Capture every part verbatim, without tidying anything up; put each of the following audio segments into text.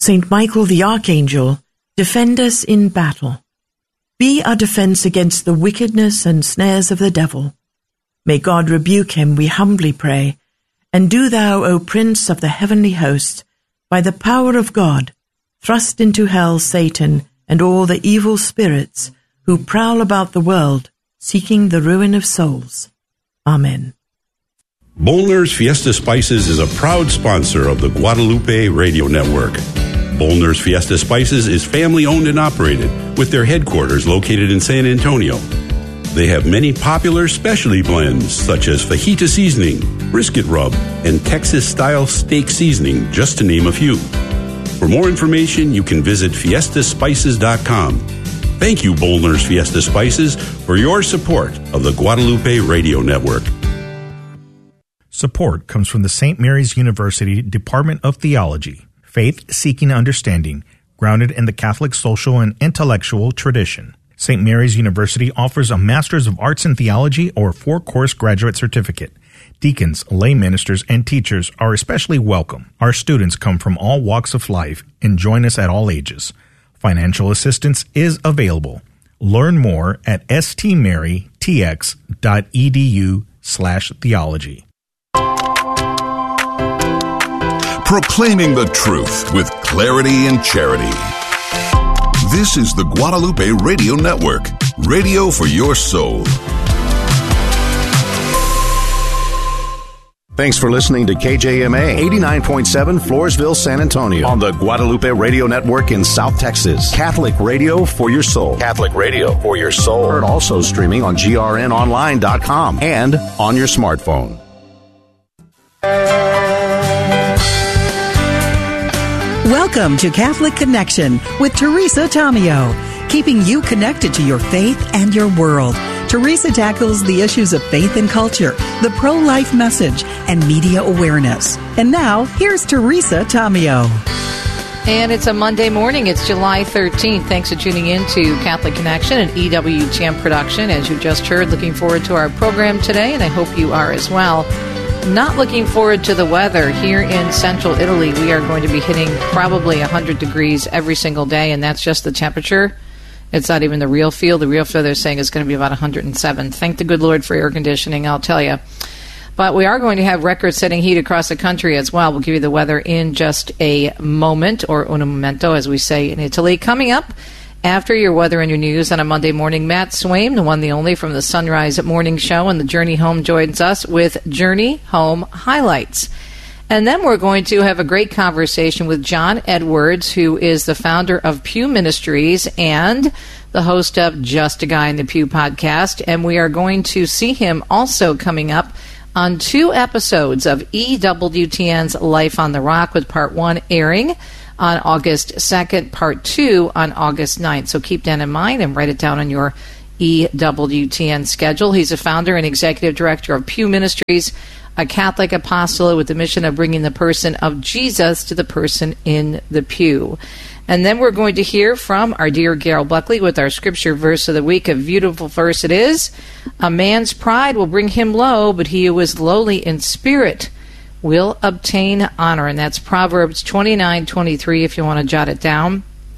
Saint Michael the Archangel, defend us in battle. Be our defense against the wickedness and snares of the devil. May God rebuke him, we humbly pray. And do thou, O Prince of the heavenly host, by the power of God, thrust into hell Satan and all the evil spirits who prowl about the world, seeking the ruin of souls. Amen. Bolner's Fiesta Spices is a proud sponsor of the Guadalupe Radio Network. Bolner's Fiesta Spices is family-owned and operated, with their headquarters located in San Antonio. They have many popular specialty blends, such as fajita seasoning, brisket rub, and Texas-style steak seasoning, just to name a few. For more information, you can visit fiesta spices dot com. Thank you, Bolner's Fiesta Spices, for your support of the Guadalupe Radio Network. Support comes from the Saint Mary's University Department of Theology, faith-seeking understanding, grounded in the Catholic social and intellectual tradition. Saint Mary's University offers a Master's of Arts in Theology or four-course graduate certificate. Deacons, lay ministers, and teachers are especially welcome. Our students come from all walks of life and join us at all ages. Financial assistance is available. Learn more at stmarytx.edu slash theology. Proclaiming the truth with clarity and charity. This is the Guadalupe Radio Network, radio for your soul. Thanks for listening to K J M A eighty-nine point seven Floresville, San Antonio on the Guadalupe Radio Network in South Texas. Catholic radio for your soul. Catholic radio for your soul. Heard also streaming on G R N online dot com and on your smartphone. Welcome to Catholic Connection with Teresa Tomeo, keeping you connected to your faith and your world. Teresa tackles the issues of faith and culture, the pro-life message, and media awareness. And now, here's Teresa Tomeo. And it's a Monday morning. It's July thirteenth. Thanks for tuning in to Catholic Connection, an E W T M production. As you just heard, looking forward to our program today, and I hope you are as well. Not looking forward to the weather here in central Italy. We are going to be hitting probably one hundred degrees every single day, and that's just the temperature. It's not even the real feel. The real feel they're saying is going to be about one hundred seven. Thank the good Lord for air conditioning, I'll tell you. But we are going to have record-setting heat across the country as well. We'll give you the weather in just a moment, or un momento, as we say in Italy. Coming up after your weather and your news on a Monday morning, Matt Swaim, the one, the only, from the Sunrise Morning Show and the Journey Home, joins us with Journey Home Highlights. And then we're going to have a great conversation with John Edwards, who is the founder of Pew Ministries and the host of Just a Guy in the Pew podcast. And we are going to see him also coming up on two episodes of E W T N's Life on the Rock, with part one airing on August second, part two on August ninth. So keep that in mind and write it down on your E W T N schedule. He's a founder and executive director of Pew Ministries, a Catholic apostolate with the mission of bringing the person of Jesus to the person in the pew. And then we're going to hear from our dear Gail Buckley with our scripture verse of the week. A beautiful verse it is. A man's pride will bring him low, but he who is lowly in spirit will obtain honor. And that's Proverbs twenty-nine twenty-three, if you want to jot it down.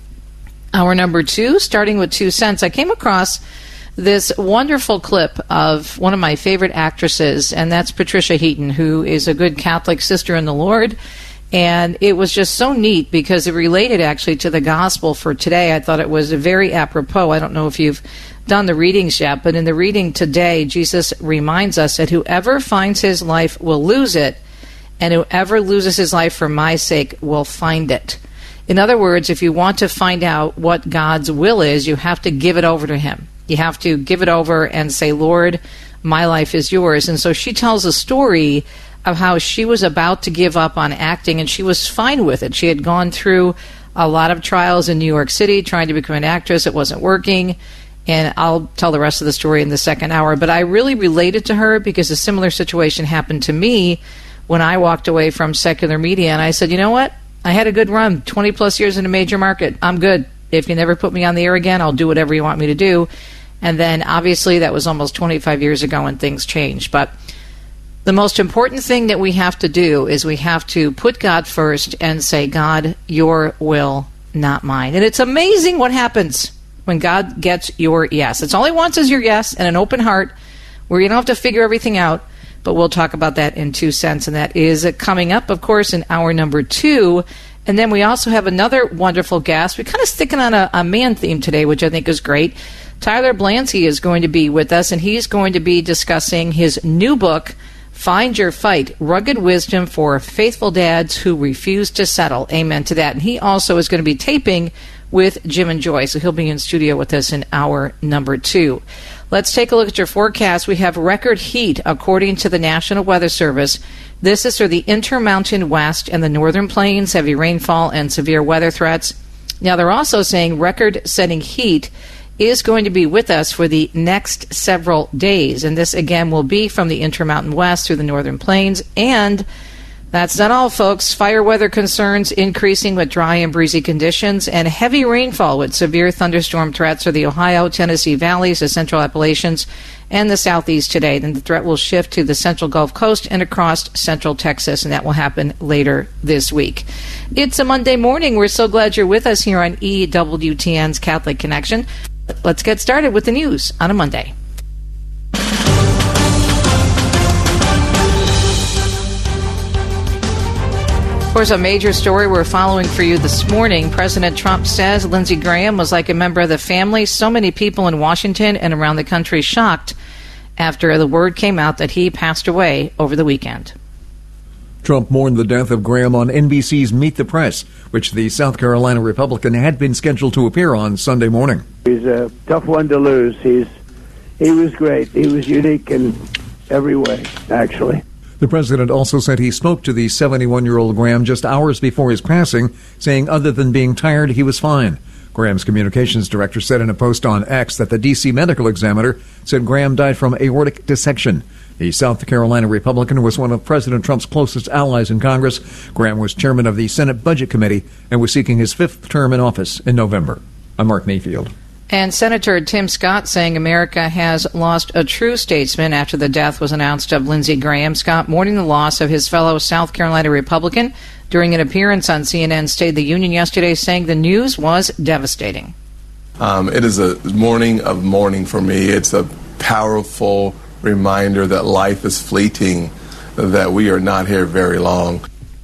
Hour number two, starting with two cents. I came across this wonderful clip of one of my favorite actresses, and that's Patricia Heaton, who is a good Catholic sister in the Lord. And it was just so neat because it related actually to the gospel for today. I thought it was very apropos. I don't know if you've done the readings yet, but in the reading today, Jesus reminds us that whoever finds his life will lose it, and whoever loses his life for my sake will find it. In other words, if you want to find out what God's will is, you have to give it over to him. You have to give it over and say, Lord, my life is yours. And so she tells a story of how she was about to give up on acting, and she was fine with it. She had gone through a lot of trials in New York City trying to become an actress. It wasn't working. And I'll tell the rest of the story in the second hour. But I really related to her because a similar situation happened to me when I walked away from secular media. And I said, you know what? I had a good run, twenty plus years in a major market. I'm good. If you never put me on the air again, I'll do whatever you want me to do. And then obviously that was almost twenty-five years ago and things changed. But The most important thing that we have to do is we have to put God first and say, God, your will, not mine. And it's amazing what happens when God gets your yes. It's all he wants is your yes and an open heart where you don't have to figure everything out. But we'll talk about that in two cents. And that is coming up, of course, in hour number two. And then we also have another wonderful guest. We're kind of sticking on a, a man theme today, which I think is great. Tyler Blansky is going to be with us, and he's going to be discussing his new book, Find Your Fight, Rugged Wisdom for Faithful Dads Who Refuse to Settle. Amen to that. And he also is going to be taping with Jim and Joy, so he'll be in studio with us in hour number two. Let's take a look at your forecast. We have record heat, according to the National Weather Service. This is for the Intermountain West and the Northern Plains, heavy rainfall and severe weather threats. Now, they're also saying record-setting heat is going to be with us for the next several days. And this, again, will be from the Intermountain West through the Northern Plains. And that's not all, folks. Fire weather concerns increasing with dry and breezy conditions and heavy rainfall with severe thunderstorm threats for the Ohio, Tennessee valleys, the Central Appalachians, and the Southeast today. Then the threat will shift to the Central Gulf Coast and across Central Texas, and that will happen later this week. It's a Monday morning. We're so glad you're with us here on E W T N's Catholic Connection. Let's get started with the news on a Monday. Of course, a major story we're following for you this morning. President Trump says Lindsey Graham was like a member of the family. So many people in Washington and around the country shocked after the word came out that he passed away over the weekend. Trump mourned the death of Graham on N B C's Meet the Press, which the South Carolina Republican had been scheduled to appear on Sunday morning. He's a tough one to lose. He's he was great. He was unique in every way, actually. The president also said he spoke to the seventy-one-year-old Graham just hours before his passing, saying other than being tired, he was fine. Graham's communications director said in a post on X that the D C medical examiner said Graham died from aortic dissection. The South Carolina Republican was one of President Trump's closest allies in Congress. Graham was chairman of the Senate Budget Committee and was seeking his fifth term in office in November. I'm Mark Mayfield. And Senator Tim Scott saying America has lost a true statesman after the death was announced of Lindsey Graham. Scott mourning the loss of his fellow South Carolina Republican during an appearance on C N N's State of the Union yesterday, saying the news was devastating. Um, it is a morning of mourning for me. It's a powerful reminder that life is fleeting, that we are not here very long.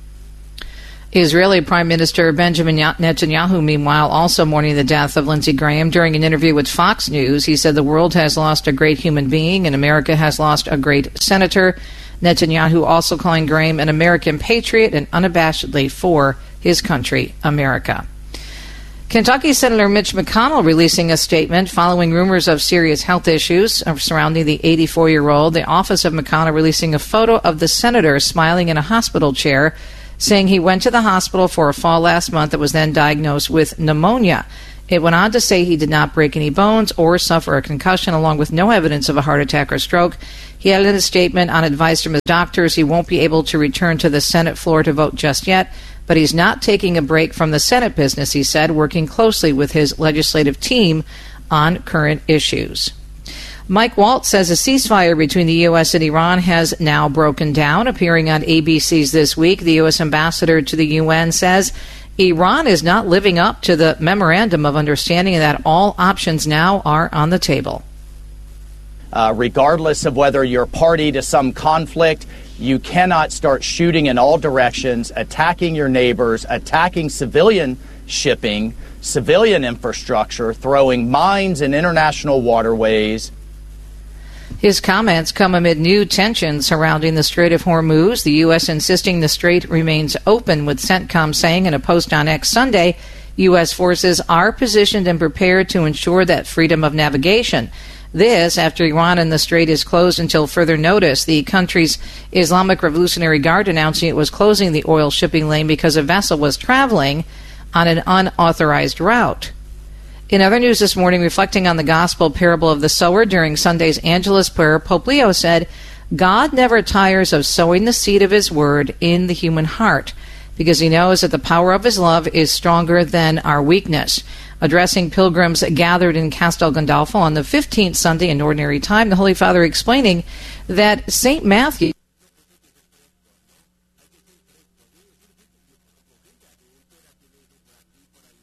Israeli Prime Minister Benjamin Netanyahu, meanwhile, also mourning the death of Lindsey Graham. During an interview with Fox News, he said the world has lost a great human being and America has lost a great senator. Netanyahu also calling Graham an American patriot and unabashedly for his country, America. Kentucky Senator Mitch McConnell releasing a statement following rumors of serious health issues surrounding the eighty-four-year-old. The office of McConnell releasing a photo of the senator smiling in a hospital chair, saying he went to the hospital for a fall last month that was then diagnosed with pneumonia. It went on to say he did not break any bones or suffer a concussion, along with no evidence of a heart attack or stroke. He added in a statement on advice from his doctors he won't be able to return to the Senate floor to vote just yet, but he's not taking a break from the Senate business, he said, working closely with his legislative team on current issues. Mike Waltz says a ceasefire between the U S and Iran has now broken down. Appearing on A B C's This Week, the U S ambassador to the U N says Iran is not living up to the memorandum of understanding and that all options now are on the table. Uh, regardless of whether you're party to some conflict, you cannot start shooting in all directions, attacking your neighbors, attacking civilian shipping, civilian infrastructure, throwing mines in international waterways. His comments come amid new tensions surrounding the Strait of Hormuz, the U S insisting the strait remains open, with CENTCOM saying in a post on X Sunday, U S forces are positioned and prepared to ensure that freedom of navigation. This after Iran and the strait is closed until further notice. The country's Islamic Revolutionary Guard announcing it was closing the oil shipping lane because a vessel was traveling on an unauthorized route. In other news this morning, reflecting on the gospel parable of the sower during Sunday's Angelus prayer, Pope Leo said, God never tires of sowing the seed of his word in the human heart, because he knows that the power of his love is stronger than our weakness. Addressing pilgrims gathered in Castel Gandolfo on the fifteenth Sunday in Ordinary Time, the Holy Father explaining that Saint Matthew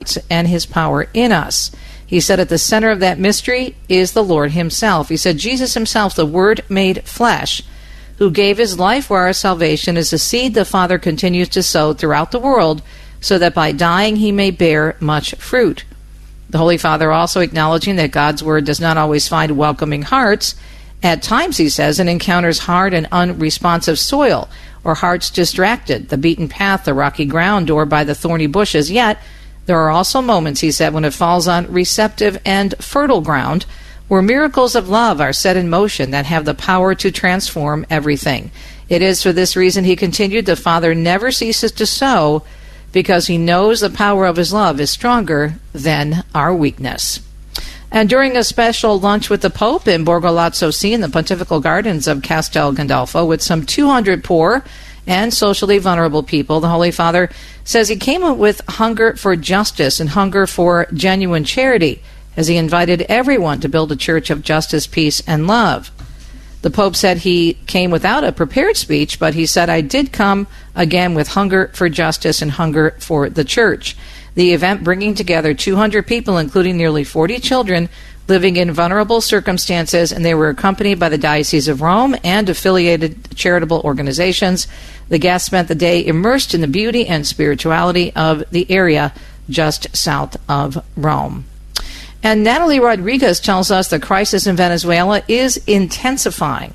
hearts and his power in us. He said at the center of that mystery is the Lord himself. He said Jesus himself, the Word made flesh, who gave his life for our salvation, is the seed the Father continues to sow throughout the world, so that by dying he may bear much fruit. The Holy Father also acknowledging that God's Word does not always find welcoming hearts. At times, he says, it encounters hard and unresponsive soil, or hearts distracted, the beaten path, the rocky ground, or by the thorny bushes. Yet, there are also moments, he said, when it falls on receptive and fertile ground, where miracles of love are set in motion that have the power to transform everything. It is for this reason, he continued, the Father never ceases to sow, because he knows the power of his love is stronger than our weakness. And during a special lunch with the Pope in Borgo Lazzo Sea in the Pontifical Gardens of Castel Gandolfo with some two hundred poor and socially vulnerable people, the Holy Father says he came with hunger for justice and hunger for genuine charity, as he invited everyone to build a church of justice, peace, and love. The Pope said he came without a prepared speech, but he said, I did come again with hunger for justice and hunger for the church. The event bringing together two hundred people, including nearly forty children, living in vulnerable circumstances, and they were accompanied by the Diocese of Rome and affiliated charitable organizations. The guests spent the day immersed in the beauty and spirituality of the area just south of Rome. And Natalie Rodriguez tells us the crisis in Venezuela is intensifying.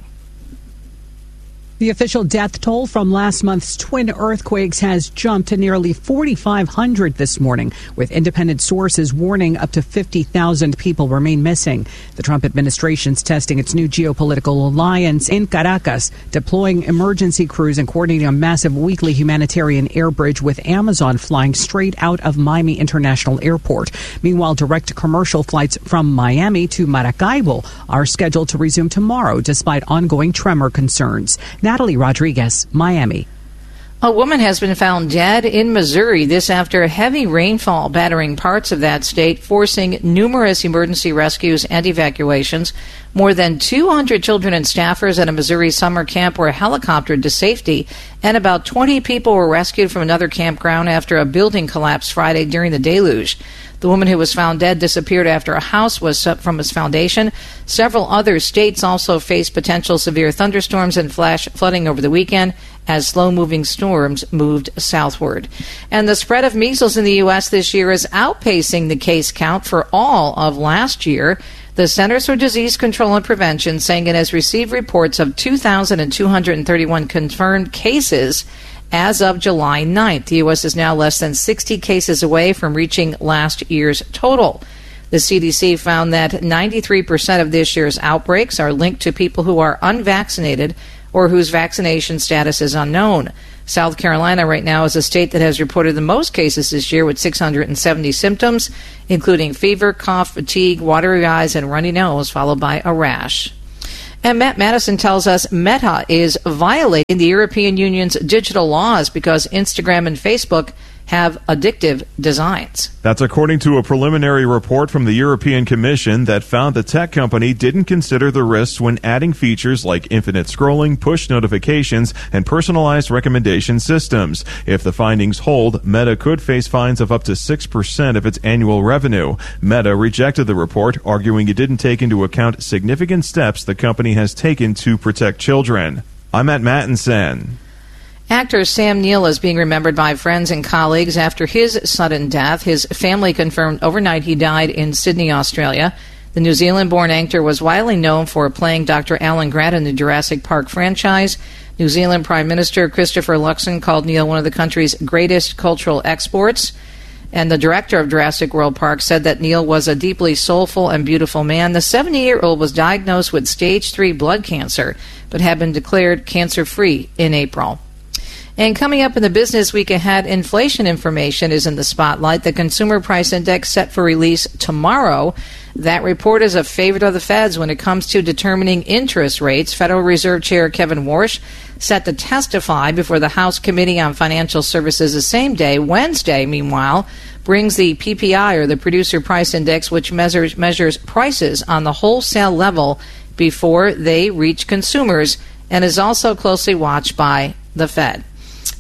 The official death toll from last month's twin earthquakes has jumped to nearly forty-five hundred this morning, with independent sources warning up to fifty thousand people remain missing. The Trump administration's testing its new geopolitical alliance in Caracas, deploying emergency crews and coordinating a massive weekly humanitarian air bridge with Amazon flying straight out of Miami International Airport. Meanwhile, direct commercial flights from Miami to Maracaibo are scheduled to resume tomorrow despite ongoing tremor concerns. Natalie Rodriguez, Miami. A woman has been found dead in Missouri, this after heavy rainfall battering parts of that state, forcing numerous emergency rescues and evacuations. More than two hundred children and staffers at a Missouri summer camp were helicoptered to safety, and about twenty people were rescued from another campground after a building collapsed Friday during the deluge. The woman who was found dead disappeared after a house was swept from its foundation. Several other states also faced potential severe thunderstorms and flash flooding over the weekend as slow-moving storms moved southward. And the spread of measles in the U S this year is outpacing the case count for all of last year. The Centers for Disease Control and Prevention saying it has received reports of two thousand two hundred thirty-one confirmed cases as of July ninth. The U S is now less than sixty cases away from reaching last year's total. The C D C found that ninety-three percent of this year's outbreaks are linked to people who are unvaccinated or whose vaccination status is unknown. South Carolina right now is a state that has reported the most cases this year with six hundred seventy symptoms, including fever, cough, fatigue, watery eyes, and runny nose, followed by a rash. And Matt Madison tells us Meta is violating the European Union's digital laws because Instagram and Facebook have addictive designs. That's according to a preliminary report from the European Commission that found the tech company didn't consider the risks when adding features like infinite scrolling, push notifications, and personalized recommendation systems. If the findings hold, Meta could face fines of up to six percent of its annual revenue. Meta rejected the report, arguing it didn't take into account significant steps the company has taken to protect children. I'm Matt Mattinson. Actor Sam Neill is being remembered by friends and colleagues after his sudden death. His family confirmed overnight he died in Sydney, Australia. The New Zealand-born actor was widely known for playing Doctor Alan Grant in the Jurassic Park franchise. New Zealand Prime Minister Christopher Luxon called Neill one of the country's greatest cultural exports. And the director of Jurassic World Park said that Neill was a deeply soulful and beautiful man. The seventy-year-old was diagnosed with stage three blood cancer, but had been declared cancer-free in April. And coming up in the business week ahead, inflation information is in the spotlight. The Consumer Price Index set for release tomorrow. That report is a favorite of the Feds when it comes to determining interest rates. Federal Reserve Chair Kevin Warsh set to testify before the House Committee on Financial Services the same day. Wednesday, meanwhile, brings the P P I, or the Producer Price Index, which measures, measures prices on the wholesale level before they reach consumers, and is also closely watched by the Fed.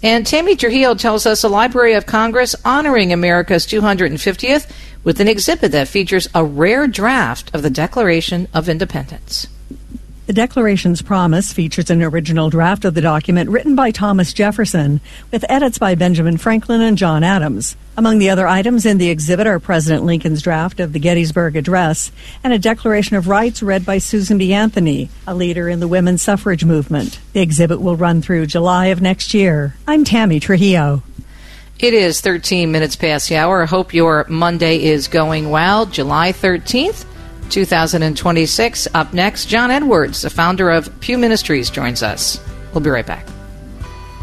And Tammy Trujillo tells us the Library of Congress honoring America's two hundred fiftieth with an exhibit that features a rare draft of the Declaration of Independence. The Declaration's promise features an original draft of the document written by Thomas Jefferson, with edits by Benjamin Franklin and John Adams. Among the other items in the exhibit are President Lincoln's draft of the Gettysburg Address and a Declaration of Rights read by Susan B. Anthony, a leader in the women's suffrage movement. The exhibit will run through July of next year. I'm Tammy Trujillo. It is thirteen minutes past the hour. I hope your Monday is going well. July thirteenth, two thousand twenty-six. Up next, John Edwards, the founder of Pew Ministries, joins us. We'll be right back.